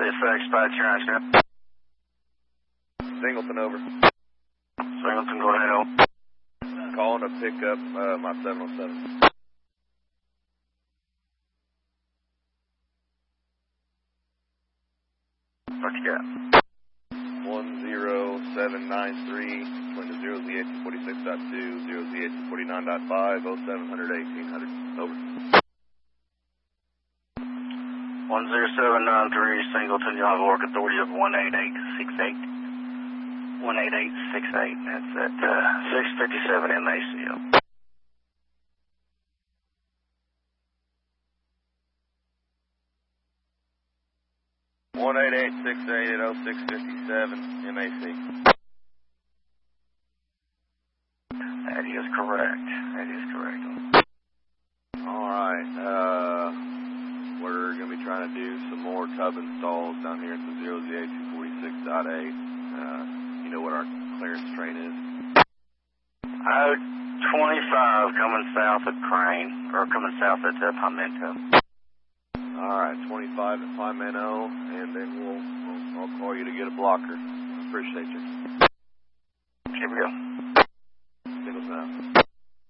WSX, by your Singleton over. Singleton, go ahead, over. Calling to pick up my 707. What you got? 10793, between the 0ZH46.2, 0ZH49.5, 0700 1800. Over. 10793, Singleton, you'll have work authority of 18868. 18868, that's at 657 MACL. One 18868 at 0657 MAC. That is correct. That is correct. Alright, we're going to be trying to do some more tub installs down here at the 0ZH46.8. You know what our clearance train is? 25 coming south at Crane, or coming south at Pimento. Alright, 25 at Pimento, and then I'll call you to get a blocker. Appreciate you. Here we go. Singleton out.